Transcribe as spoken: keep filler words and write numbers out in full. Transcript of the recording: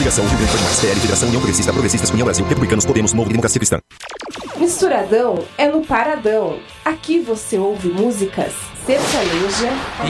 Coligação Rio Grande do Norte, P L, Federação União Progressista, Progressistas, União Brasil, Republicanos, Podemos, Novo, Democracia Cristã. Misturadão é no Paradão. Aqui você ouve músicas sertaneja